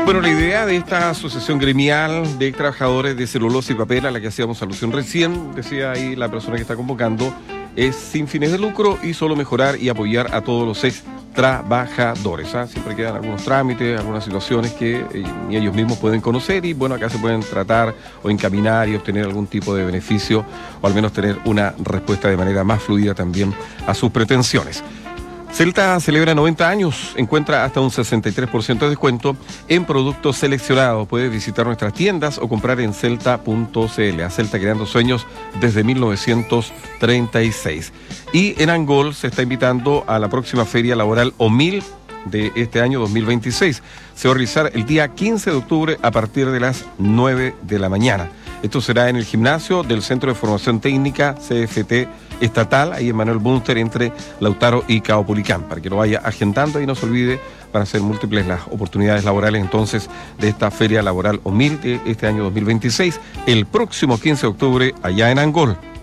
Bueno, la idea de esta asociación gremial de trabajadores de celulosa y papel a la que hacíamos alusión recién, decía ahí la persona que está convocando, es sin fines de lucro y solo mejorar y apoyar a todos los ex trabajadores. Siempre quedan algunos trámites, algunas situaciones que ni ellos mismos pueden conocer y bueno, acá se pueden tratar o encaminar y obtener algún tipo de beneficio o al menos tener una respuesta de manera más fluida también a sus pretensiones. Celta celebra 90 años, encuentra hasta un 63% de descuento en productos seleccionados. Puedes visitar nuestras tiendas o comprar en celta.cl. A Celta creando sueños desde 1936. Y en Angol se está invitando a la próxima Feria Laboral OMIL de este año 2026. Se va a realizar el día 15 de octubre a partir de las 9 de la mañana. Esto será en el gimnasio del Centro de Formación Técnica CFT Estatal, ahí en Manuel Bunster, entre Lautaro y Caupolicán, para que lo vaya agendando y no se olvide, van a ser múltiples las oportunidades laborales entonces de esta Feria Laboral OMIL de este año 2026, el próximo 15 de octubre allá en Angol.